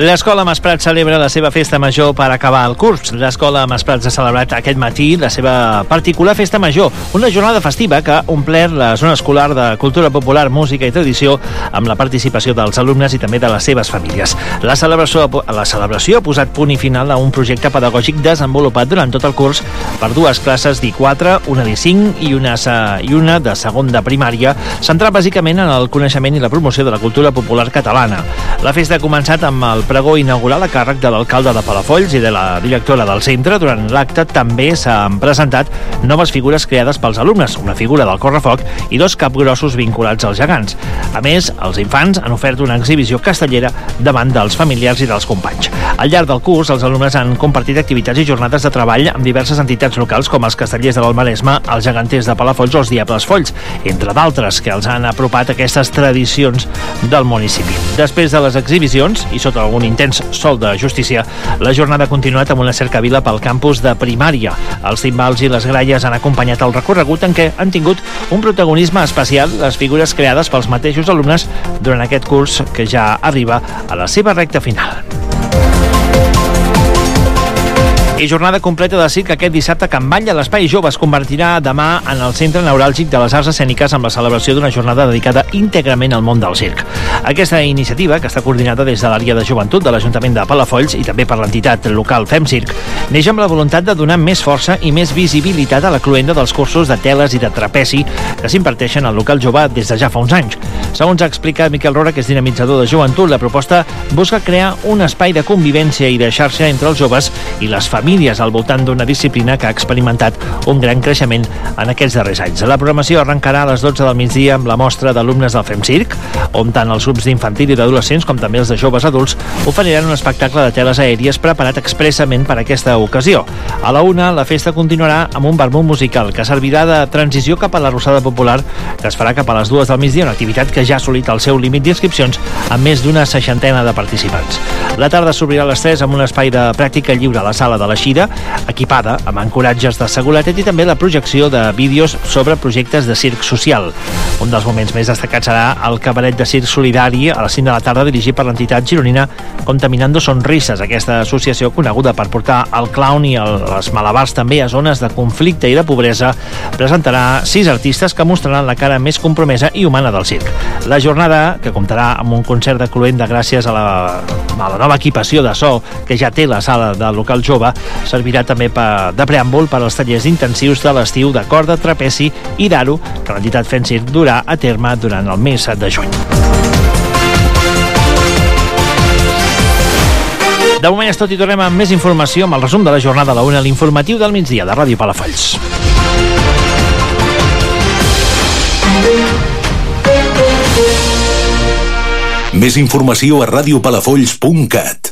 L'Escola Masprats celebra la seva festa major per acabar el curs. L'Escola Masprats ha celebrat aquest matí la seva particular festa major, una jornada festiva que ha omplert la zona escolar de cultura popular, música i tradició amb la participació dels alumnes i també de les seves famílies. La celebració ha posat punt i final a un projecte pedagògic desenvolupat durant tot el curs per dues classes d'I4, una d'I5 i una de segon de primària, centrat bàsicament en el coneixement i la promoció de la cultura popular catalana. La festa ha començat amb el pregó inaugural a càrrec de l'alcalde de Palafolls i de la directora del centre. Durant l'acte també s'han presentat noves figures creades pels alumnes, una figura del correfoc i dos capgrossos vinculats als gegants. A més, els infants han ofert una exhibició castellera davant dels familiars i dels companys. Al llarg del curs, els alumnes han compartit activitats i jornades de treball amb diverses entitats locals com els Castellers de l'Almaresme, els Geganters de Palafolls o els Diables Folls, entre d'altres, que els han apropat aquestes tradicions del municipi. Després de les exhibicions, i sota un intens sol de justícia, la jornada ha continuat amb una cercavila pel campus de primària. Els timbals i les gralles han acompanyat el recorregut en què han tingut un protagonisme especial les figures creades pels mateixos alumnes durant aquest curs que ja arriba a la seva recta final. I jornada completa de circ aquest dissabte a Can Batlle. L'Espai Jove es convertirà demà en el centre neuràlgic de les arts escèniques amb la celebració d'una jornada dedicada íntegrament al món del circ. Aquesta iniciativa, que està coordinada des de l'àrea de joventut de l'Ajuntament de Palafolls i també per l'entitat local Fem Circ, neix amb la voluntat de donar més força i més visibilitat a la cloenda dels cursos de teles i de trapezi que s'imparteixen al local jove des de ja fa uns anys. Segons explica Miquel Rora, que és dinamitzador de joventut, la proposta busca crear un espai de convivència i de xarxa entre els joves i les famílies al voltant d'una disciplina que ha experimentat un gran creixement en aquests darrers anys. La programació arrencarà a les 12 del migdia amb la mostra d'alumnes del Fem Circ, on tant els grups d'infantil i d'adolescents com també els de joves adults oferiran un espectacle de teles aèries preparat expressament per a aquesta ocasió. A la 1, la festa continuarà amb un vermut musical que servirà de transició cap a la Rosada Popular, que es farà cap a les 2 del migdia, una activitat que ja ha assolit el seu límit d'inscripcions amb més d'una 60 de participants. La tarda s'obrirà a les 3 amb un espai de pràctica lliure a la sala de la Xira, equipada amb ancoratges de seguretat i també la projecció de vídeos sobre projectes de circ social. Un dels moments més destacats serà el cabaret de circ solidari a les 5 de la tarda, dirigit per l'entitat gironina Contaminando Sonrises. Aquesta associació, coneguda per portar el clown i els malabars també a zones de conflicte i de pobresa, presentarà 6 artistes que mostraran la cara més compromesa i humana del circ. La jornada, que comptarà amb un concert de cloenda gràcies a la nova equipació de so que ja té la sala del local jove, servirà també de preàmbul per als tallers intensius de l'estiu de corda, trapezi i d'aro que l'entitat Fem Circ durà a terme durant el mes de juny. De moment és tot i tornem amb més informació amb el resum de la jornada a la 1, l'informatiu del migdia de Ràdio Palafolls. Més informació a radiopalafolls.cat.